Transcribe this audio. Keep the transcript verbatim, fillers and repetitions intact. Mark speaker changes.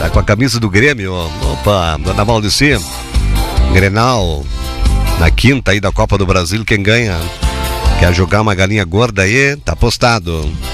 Speaker 1: Tá com a camisa do Grêmio. Opa, dona Valdeci. Grenal. Na quinta aí da Copa do Brasil, quem ganha? Quer jogar uma galinha gorda aí? Tá apostado.